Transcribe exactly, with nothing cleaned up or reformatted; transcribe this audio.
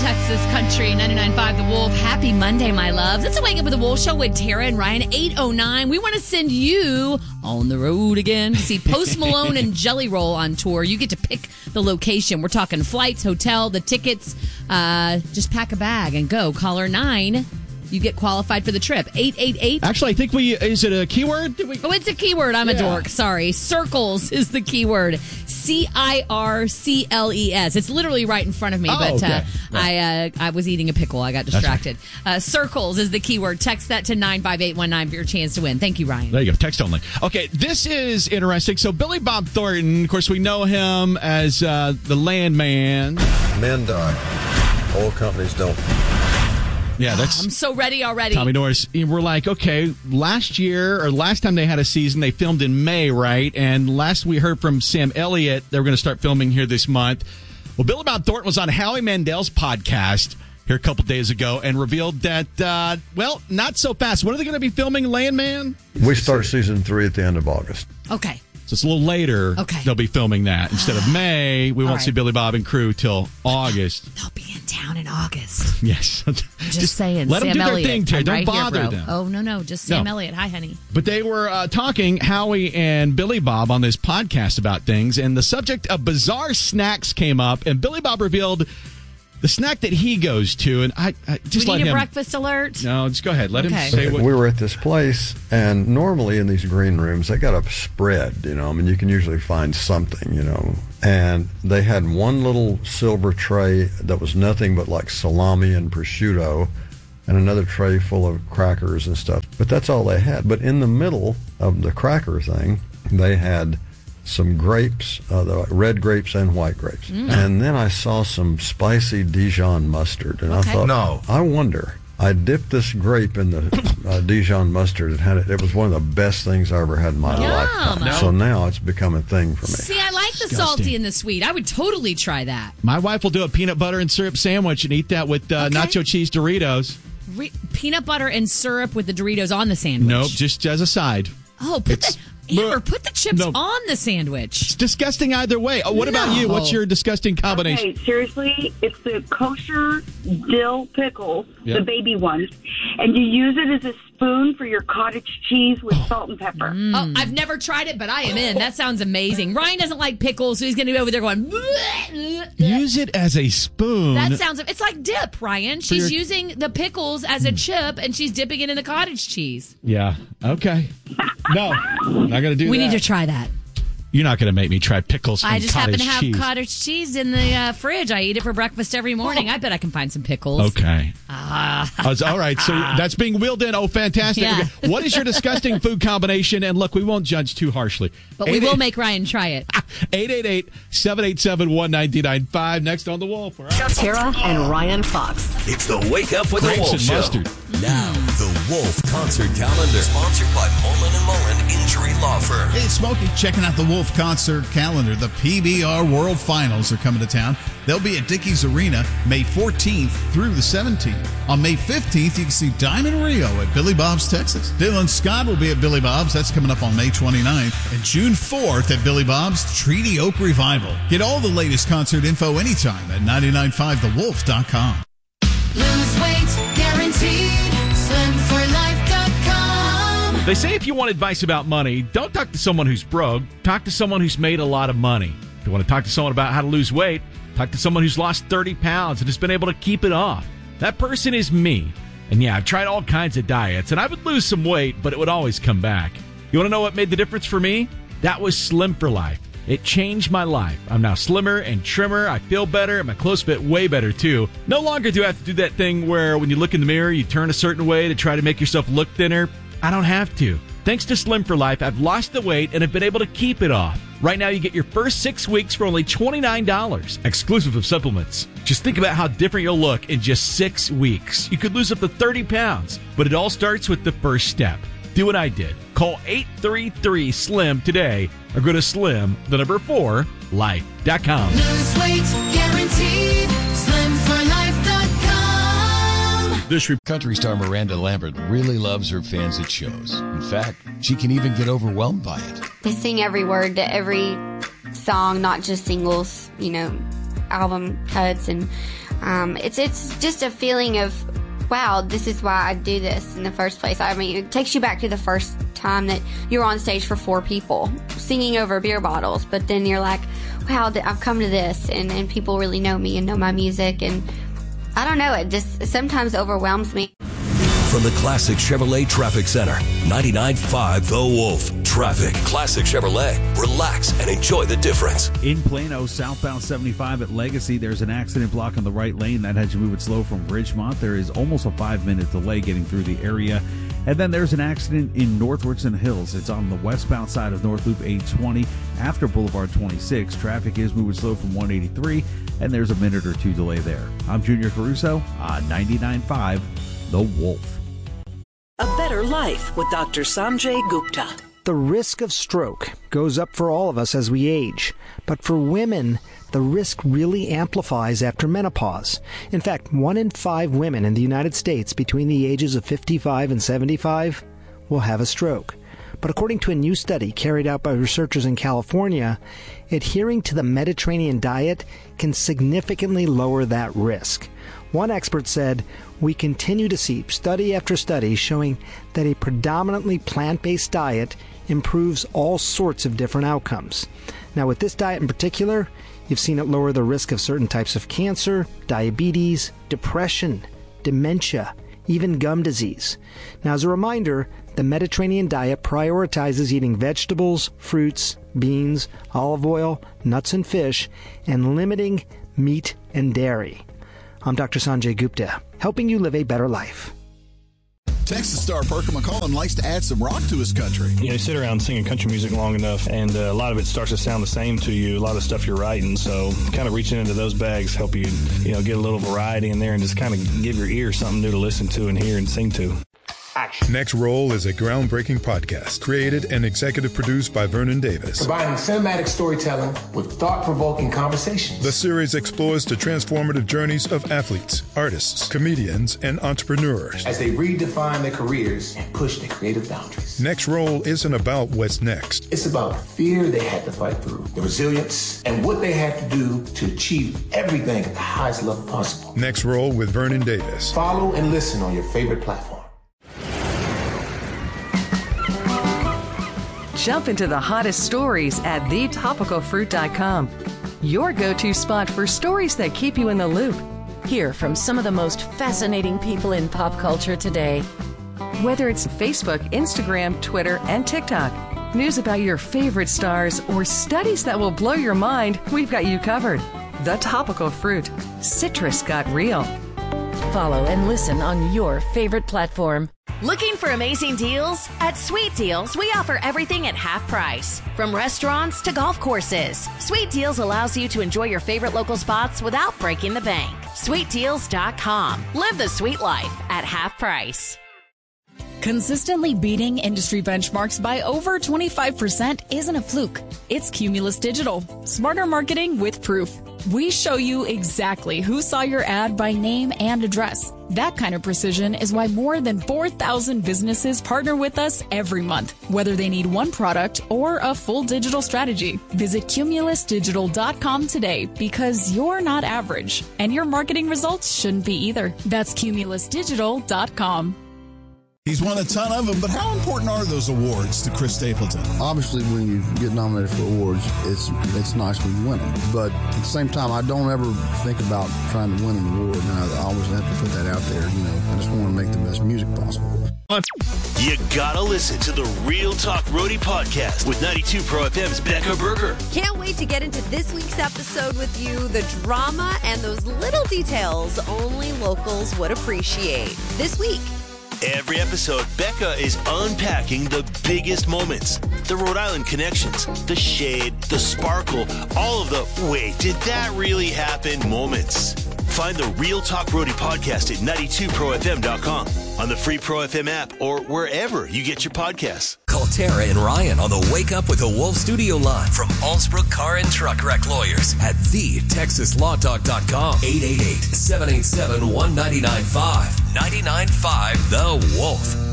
Texas Country, ninety-nine point five The Wolf. Happy Monday, my loves. It's a Wake Up with the Wolf show with Tara and Ryan, eight oh nine. We want to send you on the road again to see Post Malone and Jelly Roll on tour. You get to pick the location. We're talking flights, hotel, the tickets. Uh, just pack a bag and go. Caller nine. You get qualified for the trip. eight eight eight. Actually, I think we, is it a keyword? Did we... Oh, it's a keyword. I'm yeah. a dork. Sorry. Circles is the keyword. C I R C L E S. It's literally right in front of me, oh, but okay. uh, right. I uh, I was eating a pickle. I got distracted. Right. Uh, circles is the keyword. Text that to nine five eight one nine for your chance to win. Thank you, Ryan. There you go. Text only. Okay, this is interesting. So Billy Bob Thornton, of course, we know him as uh, the landman. Men die. Oil companies don't. Yeah, that's. Oh, I'm so ready already. Tommy Norris. We're like, okay, last year or last time they had a season, they filmed in May, right? And last we heard from Sam Elliott, they were going to start filming here this month. Well, Billy Bob Thornton was on Howie Mandel's podcast here a couple days ago and revealed that, uh, well, not so fast. When are they going to be filming Landman? We start season three at the end of August. Okay. So it's a little later. Okay. They'll be filming that. Instead of May, we won't right. see Billy Bob and crew till August. They'll be in town in August. Yes. Just, just saying. Let Sam them do Elliott. their thing, Terry. I'm Don't right bother here, them. Oh, no, no. Just Sam No. Elliott. Hi, honey. But they were uh, talking, Howie and Billy Bob, on this podcast about things, and the subject of bizarre snacks came up, and Billy Bob revealed the snack that he goes to, and I, I just we let need him. a breakfast alert? No, just go ahead. Let Okay. him say what. We were at this place, and normally in these green rooms, they got a spread, you know. I mean, you can usually find something, you know. And they had one little silver tray that was nothing but like salami and prosciutto, and another tray full of crackers and stuff. But that's all they had. But in the middle of the cracker thing, they had some grapes, uh, the red grapes and white grapes. Mm. And then I saw some spicy Dijon mustard. And okay. I thought, no. I wonder. I dipped this grape in the uh, Dijon mustard and had it. It was one of the best things I ever had in my Yum. lifetime. No. So now it's become a thing for me. See, I like the Disgusting. salty and the sweet. I would totally try that. My wife will do a peanut butter and syrup sandwich and eat that with uh, Okay. nacho cheese Doritos. Re- peanut butter and syrup with the Doritos on the sandwich. Nope, just as a side. Oh, put It's- the Amber, put the chips No. on the sandwich. It's disgusting either way. Oh, what about you? No. What's your disgusting combination? Okay, seriously, it's the kosher dill pickles, Yep. the baby ones, and you use it as a spoon for your cottage cheese with salt and pepper. Oh, I've never tried it, but I am in. That sounds amazing. Ryan doesn't like pickles, so he's going to be over there going. Use it as a spoon. That sounds. It's like dip, Ryan. She's your- using the pickles as a chip, and she's dipping it in the cottage cheese. Yeah. Okay. No, not gonna do We that. need to try that. You're not gonna make me try pickles and I just cottage happen to have cheese. cottage cheese in the uh, fridge. I eat it for breakfast every morning. I bet I can find some pickles. Okay. Ah. Uh, all right. So that's being wheeled in. Oh, fantastic. Yeah. Okay. What is your disgusting food combination? And look, we won't judge too harshly. But we will make Ryan try it. eight eight eight, seven eight seven, one nine nine five. Next on The Wolf. All right. Tara and Ryan Fox. It's the Wake Up with the Grapes Wolf and Show. mustard. Now, the Wolf Concert Calendar. Sponsored by Mullen and Mullen Injury Law Firm. Hey, Smokey, checking out the Wolf Concert Calendar. The P B R World Finals are coming to town. They'll be at Dickies Arena May fourteenth through the seventeenth. On May fifteenth, you can see Diamond Rio at Billy Bob's, Texas. Dylan Scott will be at Billy Bob's. That's coming up on May twenty-ninth. And June fourth at Billy Bob's, Treaty Oak Revival. Get all the latest concert info anytime at nine nine five the wolf dot com. Lose weight, guaranteed. slim for life dot com. They say if you want advice about money, don't talk to someone who's broke. Talk to someone who's made a lot of money. If you want to talk to someone about how to lose weight, talk to someone who's lost thirty pounds and has been able to keep it off. That person is me. And yeah, I've tried all kinds of diets, and I would lose some weight, but it would always come back. You want to know what made the difference for me? That was Slim for Life. It changed my life. I'm now slimmer and trimmer. I feel better, and my clothes fit way better, too. No longer do I have to do that thing where when you look in the mirror, you turn a certain way to try to make yourself look thinner. I don't have to. Thanks to Slim for Life, I've lost the weight and have been able to keep it off. Right now, you get your first six weeks for only twenty-nine dollars, exclusive of supplements. Just think about how different you'll look in just six weeks. You could lose up to thirty pounds, but it all starts with the first step. Do what I did. Call eight three three SLIM today or go to slim, the number four, life dot com. Lose weight, guaranteed. slim for life dot com. This country star Miranda Lambert really loves her fans at shows. In fact, she can even get overwhelmed by it. They sing every word to every song, not just singles, you know, album cuts. And Um, it's it's just a feeling of, wow, this is why I do this in the first place. I mean, it takes you back to the first time that you were on stage for four people singing over beer bottles, but then you're like, wow, I've come to this, and, and people really know me and know my music, and I don't know, it just sometimes overwhelms me. From the Classic Chevrolet Traffic Center, ninety-nine point five The Wolf. Traffic. Classic Chevrolet. Relax and enjoy the difference. In Plano, southbound seventy-five at Legacy, there's an accident block on the right lane. That has you moving slow from Ridgemont. There is almost a five-minute delay getting through the area. And then there's an accident in Northwoods Hills. It's on the westbound side of North Loop eight twenty after Boulevard twenty-six. Traffic is moving slow from one eighty-three, and there's a minute or two delay there. I'm Junior Caruso on ninety-nine point five The Wolf. A better life with Doctor Sanjay Gupta. The risk of stroke goes up for all of us as we age, but for women, the risk really amplifies after menopause. In fact, one in five women in the United States between the ages of fifty-five and seventy-five will have a stroke. But according to a new study carried out by researchers in California, adhering to the Mediterranean diet can significantly lower that risk. One expert said, "We continue to see study after study showing that a predominantly plant-based diet improves all sorts of different outcomes." Now, with this diet in particular, you've seen it lower the risk of certain types of cancer, diabetes, depression, dementia, even gum disease. Now, as a reminder, the Mediterranean diet prioritizes eating vegetables, fruits, beans, olive oil, nuts and fish, and limiting meat and dairy. I'm Doctor Sanjay Gupta, helping you live a better life. Texas star Parker McCollum likes to add some rock to his country. You know, you sit around singing country music long enough, and uh, a lot of it starts to sound the same to you, a lot of stuff you're writing, so kind of reaching into those bags help you, you know, get a little variety in there and just kind of give your ear something new to listen to and hear and sing to. Action. Next Roll is a groundbreaking podcast created and executive produced by Vernon Davis. Combining cinematic storytelling with thought-provoking conversations. The series explores the transformative journeys of athletes, artists, comedians, and entrepreneurs as they redefine their careers and push their creative boundaries. Next Roll isn't about what's next. It's about the fear they had to fight through, the resilience, and what they had to do to achieve everything at the highest level possible. Next Roll with Vernon Davis. Follow and listen on your favorite platform. Jump into the hottest stories at the topical fruit dot com. Your go-to spot for stories that keep you in the loop. Hear from some of the most fascinating people in pop culture today. Whether it's Facebook, Instagram, Twitter, and TikTok, news about your favorite stars, or studies that will blow your mind, we've got you covered. The Topical Fruit. Citrus got real. Follow and listen on your favorite platform. Looking for amazing deals? At Sweet Deals, we offer everything at half price. From restaurants to golf courses, Sweet Deals allows you to enjoy your favorite local spots without breaking the bank. sweet deals dot com. Live the sweet life at half price. Consistently beating industry benchmarks by over twenty-five percent isn't a fluke. It's Cumulus Digital. Smarter marketing with proof. We show you exactly who saw your ad by name and address. That kind of precision is why more than four thousand businesses partner with us every month, whether they need one product or a full digital strategy. Visit cumulus digital dot com today because you're not average, and your marketing results shouldn't be either. That's cumulus digital dot com. He's won a ton of them, but how important are those awards to Chris Stapleton? Obviously, when you get nominated for awards, it's it's nice when you win them. But at the same time, I don't ever think about trying to win an award. And I always have to put that out there. You know, I just want to make the best music possible. You gotta listen to the Real Talk Roadie podcast with ninety-two Pro F M's Becca Berger. Can't wait to get into this week's episode with you. The drama and those little details only locals would appreciate. This week. Every episode, Becca is unpacking the biggest moments, the Rhode Island connections, the shade, the sparkle, all of the wait, did that really happen moments. Find the Real Talk Roadie podcast at ninety-two pro f m dot com, on the free Pro F M app, or wherever you get your podcasts. Call Tara and Ryan on the Wake Up with the Wolf studio line from Allsbrook Car and Truck Wreck Lawyers at the texas law talk dot com. eight eight eight, seven eight seven, one nine nine five. nine nine five The Wolf.